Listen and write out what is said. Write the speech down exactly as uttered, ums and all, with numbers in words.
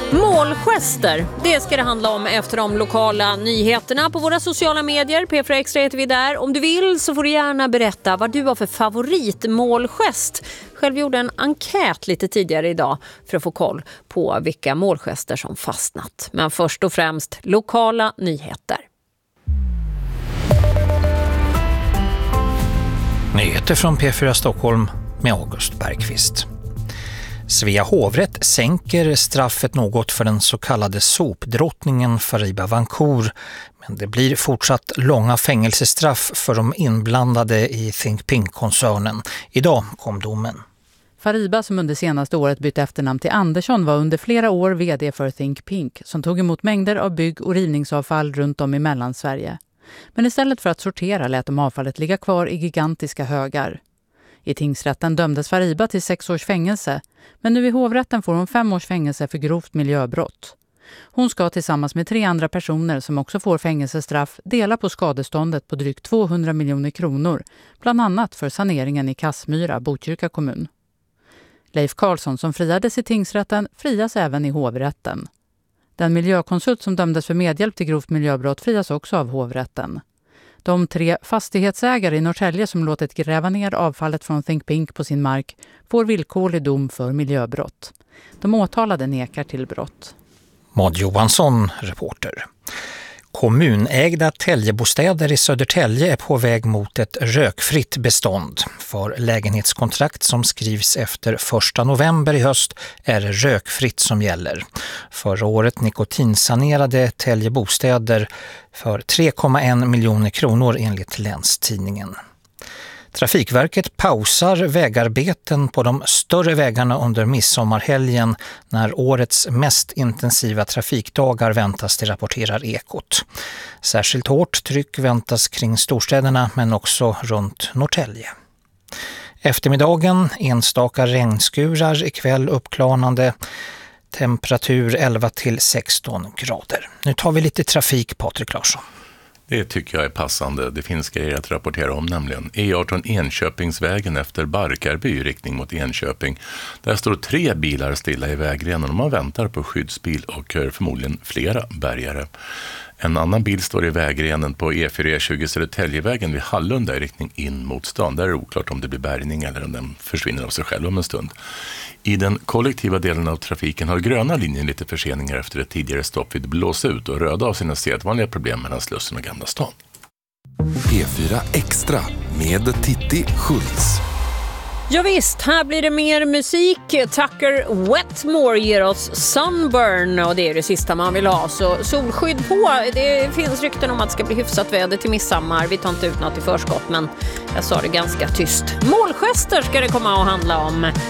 Målgester, det ska det handla om efter de lokala nyheterna på våra sociala medier. P fyra Extra heter vi där. Om du vill så får du gärna berätta vad du har för favoritmålgest. Själv gjorde en enkät lite tidigare idag för att få koll på vilka målgester som fastnat. Men först och främst lokala nyheter. Nyheter från P fyra Stockholm med August Bergqvist. Svea hovrätt sänker straffet något för den så kallade sopdrottningen Fariba Vancour, men det blir fortsatt långa fängelsestraff för de inblandade i Think Pink-koncernen. Idag kom domen. Fariba, som under senaste året bytte efternamn till Andersson, var under flera år vd för Think Pink, som tog emot mängder av bygg- och rivningsavfall runt om i Mellansverige. Men istället för att sortera lät de avfallet ligga kvar i gigantiska högar. I tingsrätten dömdes Fariba till sex års fängelse, men nu i hovrätten får hon fem års fängelse för grovt miljöbrott. Hon ska tillsammans med tre andra personer som också får fängelsestraff dela på skadeståndet på drygt tvåhundra miljoner kronor, bland annat för saneringen i Kassmyra, Botkyrka kommun. Leif Karlsson, som friades i tingsrätten, frias även i hovrätten. Den miljökonsult som dömdes för medhjälp till grovt miljöbrott frias också av hovrätten. De tre fastighetsägare i Norrtälje som låtit gräva ner avfallet från Think Pink på sin mark får villkorlig dom för miljöbrott. De åtalade nekar till brott. Maud Johansson, reporter. Kommunägda Täljebostäder i Södertälje är på väg mot ett rökfritt bestånd. För lägenhetskontrakt som skrivs efter första november i höst är det rökfritt som gäller. Förra året nikotinsanerade Täljebostäder för tre komma en miljoner kronor enligt Länstidningen. Trafikverket pausar vägarbeten på de större vägarna under midsommarhelgen när årets mest intensiva trafikdagar väntas, det rapporterar Ekot. Särskilt hårt tryck väntas kring storstäderna men också runt Norrtälje. Eftermiddagen enstaka regnskurar, ikväll uppklarnande, temperatur elva till sexton grader. Nu tar vi lite trafik, Patrik Larsson. Det tycker jag är passande. Det finns grejer att rapportera om, nämligen E arton Enköpingsvägen efter Barkarby i riktning mot Enköping. Där står tre bilar stilla i vägrenen och man väntar på skyddsbil och hör förmodligen flera bärgare. En annan bil står i vägrenen på E fyra E tjugo Södertäljevägen vid Hallunda i riktning in mot stan. Där är det oklart om det blir bärgning eller om den försvinner av sig själv om en stund. I den kollektiva delen av trafiken har gröna linjen lite förseningar efter ett tidigare stopp vid Blåsut och röda av sina sedvanliga problem mellan Slussen och Gamla stan. P fyra Extra med Titti Schultz. Ja visst, här blir det mer musik. Tucker Wetmore ger oss Sunburn och det är det sista man vill ha. Så solskydd på. Det finns rykten om att det ska bli hyfsat väder till midsommar. Vi tar inte ut något i förskott, men jag sa det ganska tyst. Målgester ska det komma att handla om.